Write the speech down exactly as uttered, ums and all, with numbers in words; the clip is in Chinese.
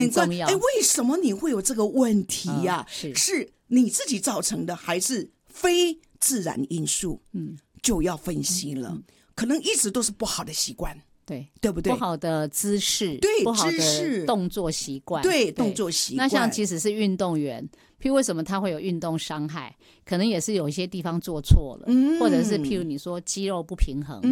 很重要。 哎，为什么你会有这个问题呀、啊嗯？是是你自己造成的，还是非自然因素？嗯，就要分析了。嗯、可能一直都是不好的习惯。 对， 对不对？ 不好的姿势， 对， 不好的动作习惯， 对，动作习惯。 那像即使是运动员，譬如为什么他会有运动伤害，可能也是有一些地方做错了，嗯、或者是譬如你说肌肉不平衡。嗯